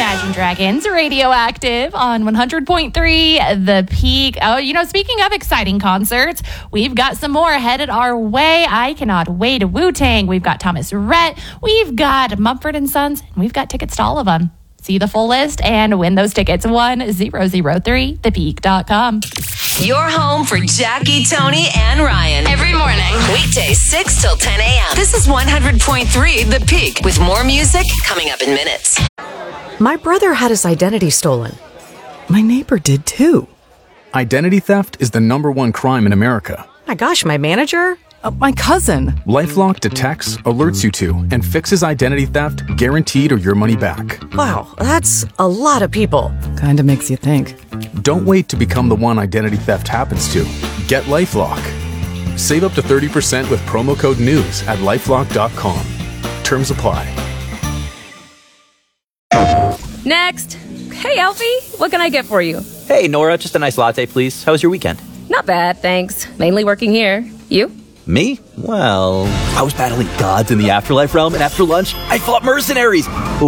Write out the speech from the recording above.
Imagine Dragons Radioactive on 100.3 The Peak. Oh, speaking of exciting concerts, we've got some more headed our way. I cannot wait. Wu-Tang. We've got Thomas Rhett. We've got Mumford & Sons. And we've got tickets to all of them. See the full list and win those tickets. 1003thepeak.com. Your home for Jackie, Tony, and Ryan. Every morning. Weekdays 6 till 10 a.m. This is 100.3 The Peak with more music coming up in minutes. My brother had his identity stolen. My neighbor did too. Identity theft is the #1 crime in America. My gosh, my manager? My cousin. LifeLock detects, alerts you to, and fixes identity theft guaranteed or your money back. Wow, that's a lot of people. Kinda makes you think. Don't wait to become the one identity theft happens to. Get LifeLock. Save up to 30% with promo code NEWS at LifeLock.com. Terms apply. Next. Hey, Alfie, what can I get for you? Hey, Nora, just a nice latte, please. How was your weekend? Not bad, thanks. Mainly working here. You? Me? Well, I was battling gods in the afterlife realm, and after lunch, I fought mercenaries.